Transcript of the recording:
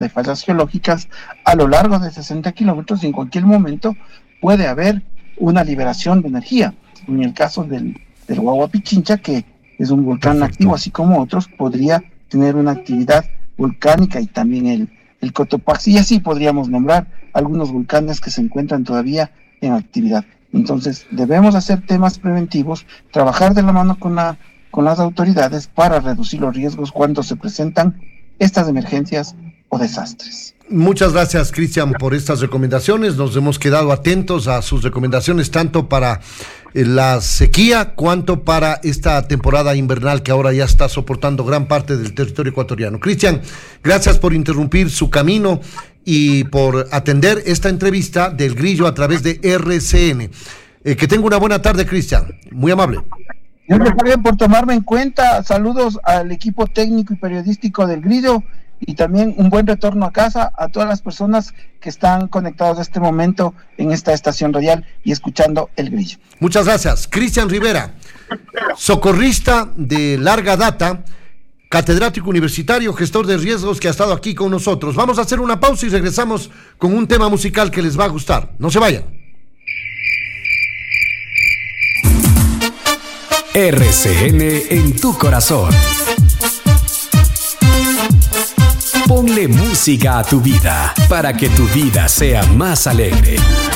de fallas geológicas a lo largo de 60 kilómetros y en cualquier momento puede haber una liberación de energía. En el caso del Huayllay, que es un volcán activo, así como otros, podría tener una actividad volcánica, y también el Cotopaxi, y así podríamos nombrar algunos volcanes que se encuentran todavía en actividad. Entonces debemos hacer temas preventivos, trabajar de la mano con las autoridades para reducir los riesgos cuando se presentan estas emergencias o desastres. Muchas gracias, Cristian, por estas recomendaciones. Nos hemos quedado atentos a sus recomendaciones tanto para la sequía cuanto para esta temporada invernal que ahora ya está soportando gran parte del territorio ecuatoriano. Cristian, gracias por interrumpir su camino y por atender esta entrevista del Grillo a través de RCN. Que tenga una buena tarde, Cristian. Muy amable. Gracias, Fabián, por tomarme en cuenta. Saludos al equipo técnico y periodístico del Grillo, y también un buen retorno a casa a todas las personas que están conectados en este momento en esta estación radial y escuchando El Grillo. Muchas gracias. Cristian Rivera, socorrista de larga data, catedrático universitario, gestor de riesgos, que ha estado aquí con nosotros. Vamos a hacer una pausa y regresamos con un tema musical que les va a gustar. No se vayan. RCN en tu corazón. Ponle música a tu vida para que tu vida sea más alegre.